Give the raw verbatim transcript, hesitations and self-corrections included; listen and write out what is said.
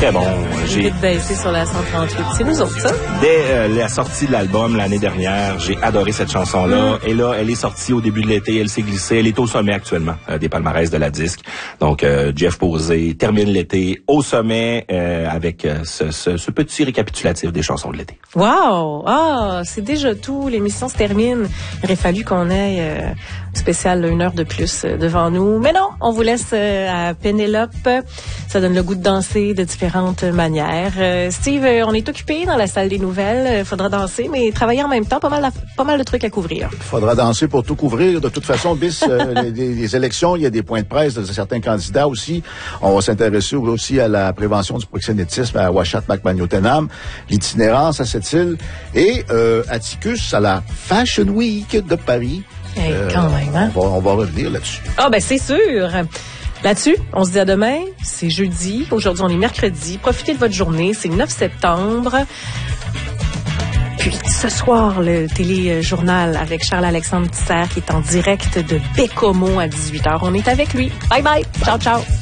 très bon. J'ai vite baissé sur la cent trente-huit. C'est nous autres, ça? Dès euh, la sortie de l'album l'année dernière, j'ai adoré cette chanson-là. Mm. Et là, elle est sortie au début de l'été, elle s'est glissée. Elle est au sommet actuellement euh, des palmarès de la disque. Donc, euh, Jeff Posey termine l'été au sommet euh, avec euh, ce, ce, ce petit récapitulatif des chansons de l'été. Wow! Ah, c'est déjà tout. L'émission se termine. Il aurait fallu qu'on ait euh, spécial une heure de plus euh, devant nous. Mais non, on vous laisse euh, à Pénélope. Ça donne le goût de danser de différentes manières. Euh, Steve, euh, on est occupé dans la salle des nouvelles. Il faudra danser, mais travailler en même temps. Pas mal, pas mal de trucs à couvrir. Il faudra danser pour tout couvrir. De toute façon, bis, euh, les, les, les élections, il y a des points de presse de certains candidats aussi. On va s'intéresser aussi à la prévention du proxénétisme à Ouachat, Macmagnotenam, l'itinérance à cette île et euh, Atticus à la Fashion Week de Paris. Hey, euh, quand même, hein? On va, on va revenir là-dessus. Ah, ben c'est sûr. Là-dessus, on se dit à demain. C'est jeudi. Aujourd'hui, on est mercredi. Profitez de votre journée. C'est le neuf septembre. Puis ce soir, le téléjournal avec Charles-Alexandre Tisser qui est en direct de Bécomo à dix-huit heures. On est avec lui. Bye bye. Ciao, ciao.